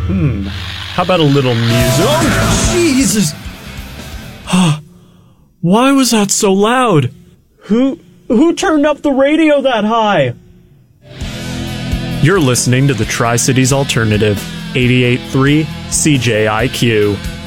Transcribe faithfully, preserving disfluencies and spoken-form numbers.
Hmm. How about a little music? Oh, Jesus! Why was that so loud? Who who turned up the radio that high? You're listening to the Tri-Cities Alternative, eighty-eight point three C J I Q.